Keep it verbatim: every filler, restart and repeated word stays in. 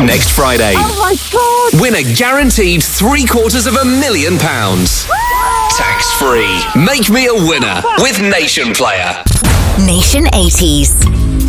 next Friday. Oh my God! Win a guaranteed three quarters of a million pounds. Tax free. Make me a winner with Nation Player. Nation eighties.